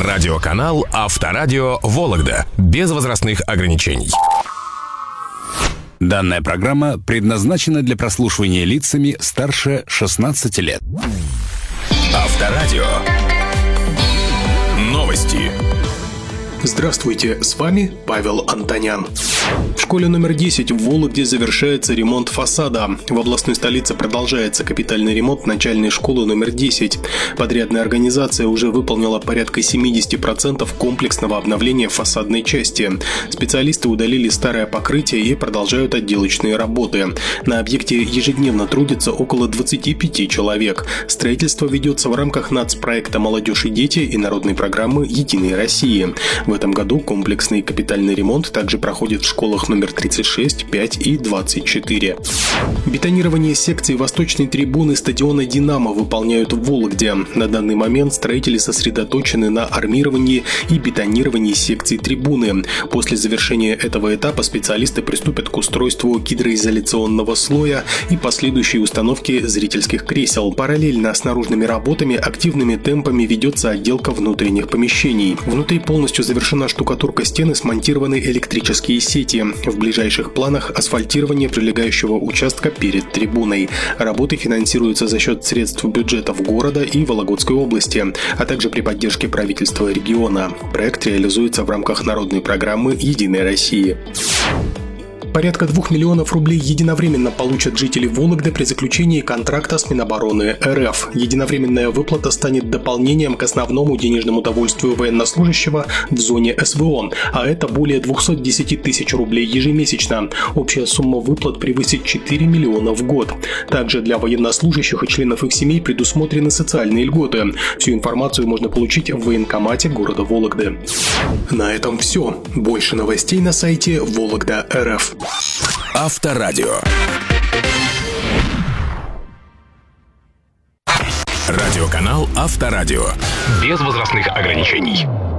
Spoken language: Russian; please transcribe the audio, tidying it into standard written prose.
Радиоканал Авторадио Вологда. Без возрастных ограничений. Данная программа предназначена для прослушивания лицами старше 16 лет. Авторадио. Новости. Здравствуйте, с вами Павел Антонян. В школе номер 10 в Вологде завершается ремонт фасада. В областной столице продолжается капитальный ремонт начальной школы номер 10. Подрядная организация уже выполнила порядка 70% комплексного обновления фасадной части. Специалисты удалили старое покрытие и продолжают отделочные работы. На объекте ежедневно трудится около 25 человек. Строительство ведется в рамках нацпроекта «Молодежь и дети» и народной программы «Единой России». В этом году комплексный капитальный ремонт также проходит в школах номер 36, 5 и 24. Бетонирование секции восточной трибуны стадиона «Динамо» выполняют в Вологде. На данный момент строители сосредоточены на армировании и бетонировании секций трибуны. После завершения этого этапа специалисты приступят к устройству гидроизоляционного слоя и последующей установке зрительских кресел. Параллельно с наружными работами активными темпами ведется отделка внутренних помещений. Внутри полностью завершена штукатурка стен и смонтированы электрические сети. В ближайших планах асфальтирование прилегающего участка перед трибуной. Работы финансируются за счет средств бюджетов города и Вологодской области, а также при поддержке правительства региона. Проект реализуется в рамках народной программы «Единой России». Порядка 2 миллионов рублей единовременно получат жители Вологды при заключении контракта с Минобороны РФ. Единовременная выплата станет дополнением к основному денежному довольствию военнослужащего в зоне СВО, а это более 210 тысяч рублей ежемесячно. Общая сумма выплат превысит 4 миллиона в год. Также для военнослужащих и членов их семей предусмотрены социальные льготы. Всю информацию можно получить в военкомате города Вологды. На этом все. Больше новостей на сайте Вологда.РФ. Авторадио. Радиоканал Авторадио. Без возрастных ограничений.